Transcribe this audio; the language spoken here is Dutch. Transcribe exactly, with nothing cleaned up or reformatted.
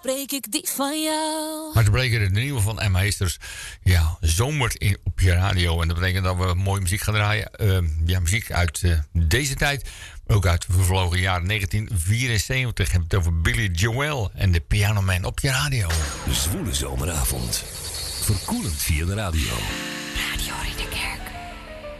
breek ik die van jou. Hartbreker, de nieuwe van M. Heesters. Ja, zomer in, op je radio. En dat betekent dat we mooie muziek gaan draaien. Uh, ja, muziek uit uh, deze tijd. Ook uit de vervlogen jaren negentien vierenzeventig. Heb het over Billy Joel en de Piano Man op je radio. De zwoele zomeravond. Verkoelend via de radio.